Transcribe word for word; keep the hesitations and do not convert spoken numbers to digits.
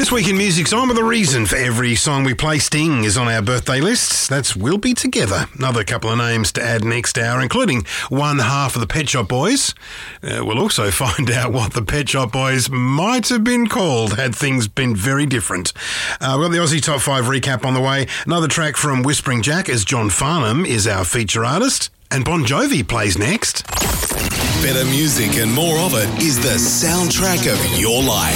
This week in Music's on with a reason for every song we play. Sting is on our birthday list. That's We'll Be Together. Another couple of names to add next hour, including one half of the Pet Shop Boys. Uh, we'll also find out what the Pet Shop Boys might have been called had things been very different. Uh, we've got the Aussie Top five recap on the way. Another track from Whispering Jack as John Farnham is our feature artist. And Bon Jovi plays next. Better music and more of it is the soundtrack of your life.